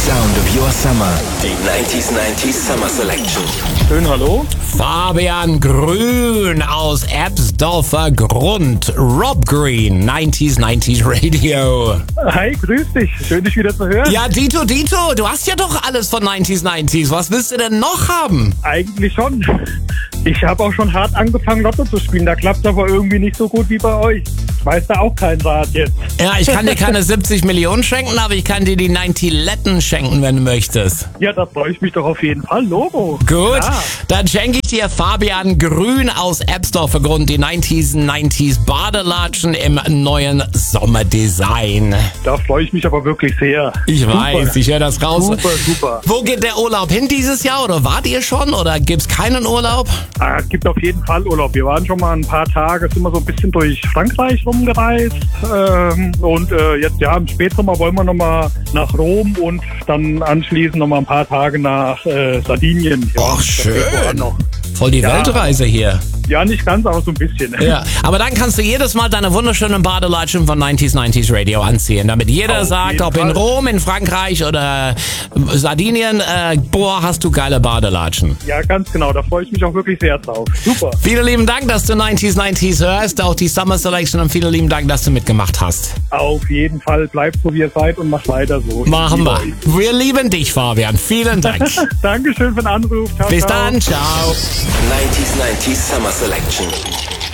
sound of your summer. Die 90s Summer Selection. Schön, hallo. Fabian Grün aus Ebbsdorfer Grund. Rob Green, 90s Radio. Hi, grüß dich. Schön, dich wieder zu hören. Ja, Dito, du hast ja doch alles von 90s. Was willst du denn noch haben? Eigentlich schon. Ich habe auch schon hart angefangen, Lotto zu spielen. Da klappt aber irgendwie nicht so gut wie bei euch. Ich weiß da auch keinen Rat jetzt. Ja, ich kann dir keine 70 Millionen schenken, aber ich kann dir die 90 Letten schenken, wenn du möchtest. Ja, da freue ich mich doch auf jeden Fall. Logo. Gut, Ja. dann schenke ich dir Fabian Grün aus Ebbsdorfer Grund, die 90s Badelatschen im neuen Sommerdesign. Da freue ich mich aber wirklich sehr. Ich Super. weiß, ich höre das raus. Super. Wo geht der Urlaub hin dieses Jahr oder wart ihr schon oder gibt's keinen Urlaub? Es gibt auf jeden Fall Urlaub. Wir waren schon mal ein paar Tage, sind wir so ein bisschen durch Frankreich rumgereist. Und jetzt im Spätsommer wollen wir nochmal nach Rom und dann anschließend nochmal ein paar Tage nach Sardinien. Ja, Ach, das schön. geht wohl noch. Voll die Ja. Weltreise hier. Ja, nicht ganz, aber so ein bisschen. Ja, aber dann kannst du jedes Mal deine wunderschönen Badelatschen von 90s Radio anziehen, damit jeder Auf sagt, jeden ob in Fall. Rom, in Frankreich oder Sardinien, boah, hast du geile Badelatschen. Ja, ganz genau. Da freue ich mich auch wirklich sehr drauf. Super. Vielen lieben Dank, dass du 90s hörst, auch die Summer Selection und vielen lieben Dank, dass du mitgemacht hast. Auf jeden Fall. Bleibt so, wie ihr seid und macht weiter so. Machen wir. Ich liebe Wir lieben dich, Fabian. Vielen Dank. euch. Dankeschön für den Anruf. Ciao, Bis ciao. dann, ciao. 90s Summer Selection.